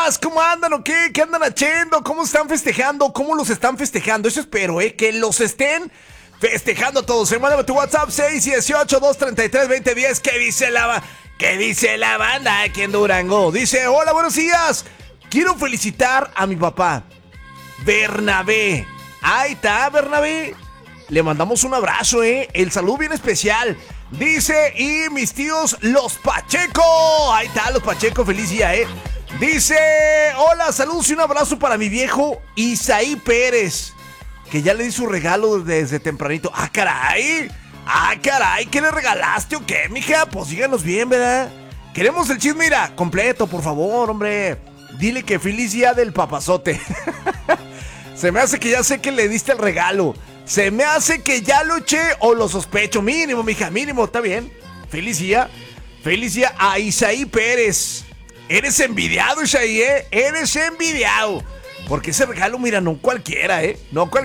días, ¿cómo andan o qué? ¿Qué andan haciendo? ¿Cómo están festejando? ¿Cómo los están festejando? Eso espero, que los estén festejando todos. Mándame tu WhatsApp 618-233-2010. ¿Qué dice la banda aquí en Durango? Dice, hola, buenos días. Quiero felicitar a mi papá, Bernabé. Ahí está, Bernabé. Le mandamos un abrazo, el saludo bien especial. Dice, y mis tíos, los Pacheco. Ahí está, los Pacheco, feliz día, Dice, hola, saludos y un abrazo para mi viejo Isaí Pérez, que ya le di su regalo desde tempranito. ¡Ah, caray! ¿Qué le regalaste o qué, mija? Pues síganos bien, ¿verdad? Queremos el chisme, mira, completo, por favor, hombre. Dile que feliz día del papazote. Se me hace que ya sé que le diste el regalo. Se me hace que ya lo eché o lo sospecho. Mínimo, mija, mínimo, está bien. Feliz día a Isaí Pérez. Eres envidiado, Isaí, Eres envidiado. Porque ese regalo, mira, no cualquiera, No cualquiera.